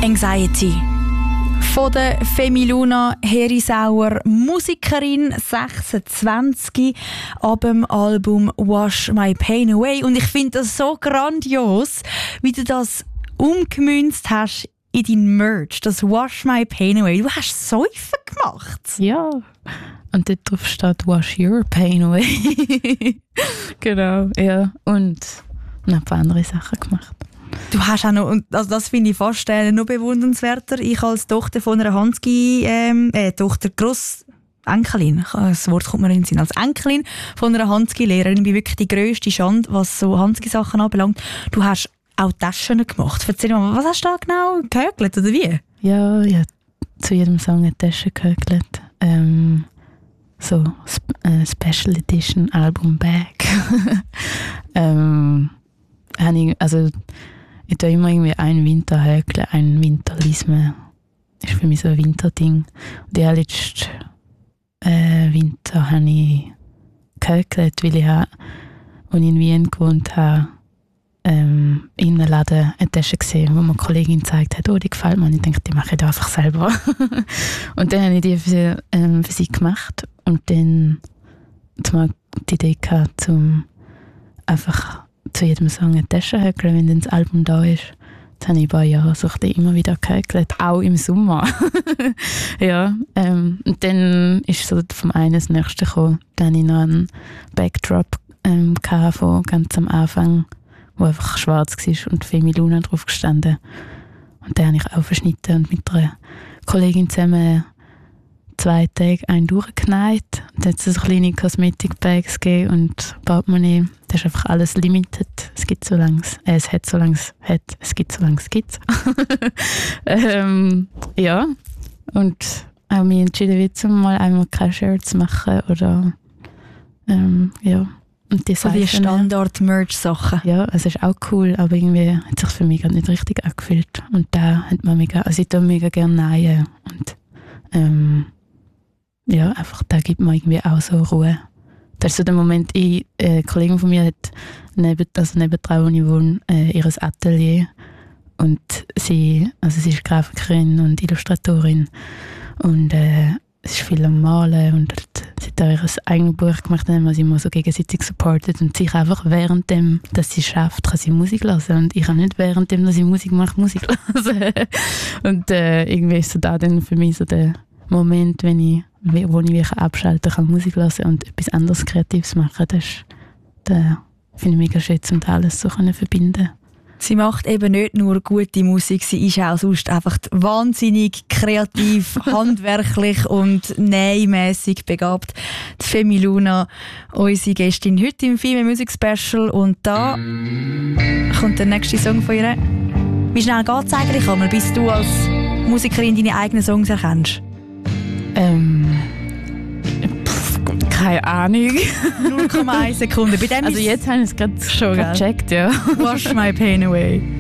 Anxiety. Von der Femiluna Herisauer, Musikerin, 26, ab dem Album «Wash My Pain Away». Und ich finde das so grandios, wie du das umgemünzt hast in dein Merch, das «Wash My Pain Away». Du hast Säufen gemacht. Ja, und dort drauf steht «Wash Your Pain Away». Genau, ja. Und noch ein paar andere Sachen gemacht. Du hast auch noch, und also das finde ich fast noch bewundernswerter. Ich als Tochter von einer Tochter, Grossenkelin, das Wort kommt mir in den Sinn, als Enkelin von einer Hanski-Lehrerin, bin wirklich die grösste Schande, was so Hanski-Sachen anbelangt. Du hast auch Taschen gemacht. Erzähl mal, was hast du da genau gehökelt, oder wie? Ja, zu jedem Song eine Tasche gehökelt. So Special Edition Album Bag. Ich tue immer irgendwie einen Winter häkeln, einen Winter lesen. Das ist für mich so ein Winterding. Und den letzten Winter habe ich gehäkelt, weil ich, als ich in Wien gewohnt habe, in einem Laden eine Tasche gesehen, wo mir eine Kollegin gezeigt hat, oh, die gefällt mir. Und ich dachte, die mache ich da einfach selber. Und dann habe ich die für sie gemacht. Und dann mal die Idee gehabt, um einfach zu jedem Song eine Tasche häkeln, wenn dann das Album da ist. Das habe ich ein paar Jahre immer wieder gehäkelt, auch im Sommer. Ja, und dann ist so vom einen das nächste gekommen. Dann hatte ich noch einen Backdrop von ganz am Anfang, wo einfach schwarz war und Femiluna drauf gestanden. Und den habe ich auch verschnitten und mit einer Kollegin zusammen 2 Tage einen durchgenäht. Dann hat es so kleine Kosmetik-Bags gegeben und Portemonnaie. Das ist einfach alles limited. Es gibt so lange es hat, so lange es hat. Es gibt so lange es gibt. Ja. Und auch mich entschieden, wie zum mal einmal keine Shirts machen oder ja. Und die so wie Standard-Merch-Sachen. Ja, es ist auch cool, aber irgendwie hat es sich für mich gar nicht richtig angefühlt. Und da hat man mega, also ich tue mega gerne nähen. Und ja, einfach da gibt man irgendwie auch so Ruhe. Das ist so der Moment, eine Kollegin von mir hat nebendran, wo ich wohne, ihr Atelier. Und sie ist Grafikerin und Illustratorin. Und sie ist viel am Malen und sie hat auch ihr eigenes Buch gemacht, in dem man sie immer so gegenseitig supportet. Und sie kann einfach währenddem, dass sie schafft, kann sie Musik hören. Und ich kann nicht währenddem, dass sie Musik macht, Musik hören. Und irgendwie ist so da dann für mich so der Moment, wo ich wirklich abschalten kann, Musik hören und etwas anderes Kreatives machen. Das finde ich mega schön, um alles so verbinden. Sie macht eben nicht nur gute Musik, sie ist auch sonst einfach wahnsinnig kreativ, handwerklich und nähmässig begabt. Die Femiluna, unsere Gästin heute im Female Music Special. Und da kommt der nächste Song von ihr. Wie schnell geht es eigentlich einmal, bis du als Musikerin deine eigenen Songs erkennst? Keine Ahnung. 0,1 Sekunden. Bei dem also jetzt habe ich es gerade schon gecheckt, ja. Wash My Pain Away.